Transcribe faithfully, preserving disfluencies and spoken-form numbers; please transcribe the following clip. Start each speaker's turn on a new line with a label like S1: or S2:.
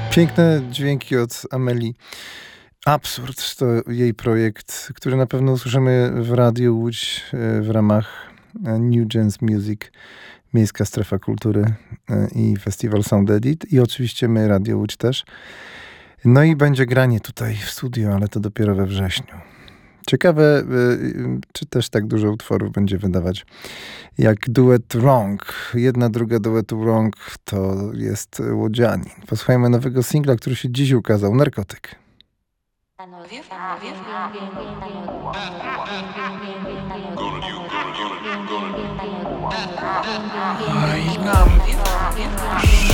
S1: Piękne dźwięki od Amelii. Absurd to jej projekt, który na pewno usłyszymy w Radiu Łódź w ramach New Gens Music, Miejska Strefa Kultury i Festiwal Sound Edit i oczywiście my, Radio Łódź też. No i będzie granie tutaj w studio, ale to dopiero we wrześniu. Ciekawe, czy też tak dużo utworów będzie wydawać jak duet Wrong. Jedna druga duetu Wrong to jest łodzianin. Posłuchajmy nowego singla, który się dziś ukazał. Narkotyk.
S2: Oj, mam